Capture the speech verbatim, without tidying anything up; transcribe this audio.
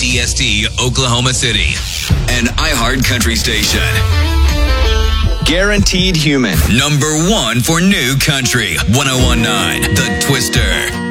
D S D, Oklahoma City. An iHeart Country station. Guaranteed Human. Number one for new country. one oh one point nine The Twister.